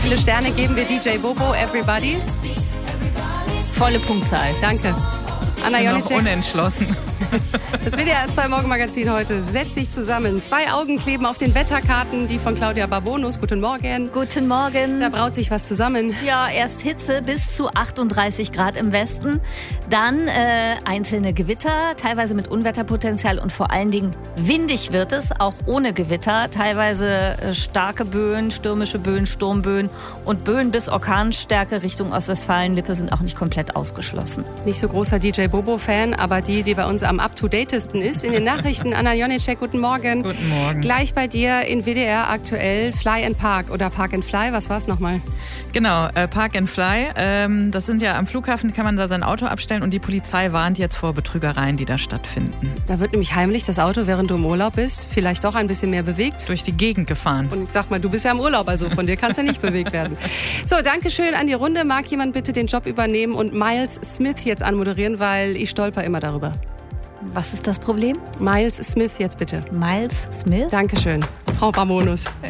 Viele Sterne geben wir DJ Bobo, Everybody. Volle Punktzahl. Danke. Anna Ich bin noch Jonicek. unentschlossen. Das WDR 2 Morgenmagazin heute setzt sich zusammen. 2 Augen kleben auf den Wetterkarten, die von Claudia Barbonus. Guten Morgen. Guten Morgen. Da braut sich was zusammen. Ja, erst Hitze bis zu 38 Grad im Westen, dann einzelne Gewitter, teilweise mit Unwetterpotenzial und vor allen Dingen windig wird es, auch ohne Gewitter, teilweise starke Böen, stürmische Böen, Sturmböen und Böen bis Orkanstärke Richtung Ostwestfalen-Lippe sind auch nicht komplett ausgeschlossen. Nicht so großer DJ Bobo-Fan, aber die bei uns am up-to-datesten ist. In den Nachrichten, Anna Jonicek, guten Morgen. Guten Morgen. Gleich bei dir in WDR aktuell Fly and Park oder Park and Fly, was war's nochmal? Genau, Park and Fly. Das sind ja am Flughafen, kann man da sein Auto abstellen und die Polizei warnt jetzt vor Betrügereien, die da stattfinden. Da wird nämlich heimlich das Auto, während du im Urlaub bist, vielleicht doch ein bisschen mehr bewegt. Durch die Gegend gefahren. Und ich sag mal, du bist ja im Urlaub, also von dir kannst ja nicht bewegt werden. So, danke schön an die Runde. Mag jemand bitte den Job übernehmen und Miles Smith jetzt anmoderieren, weil ich stolper immer darüber. Was ist das Problem? Miles Smith jetzt bitte. Miles Smith? Dankeschön, Frau Barbonus.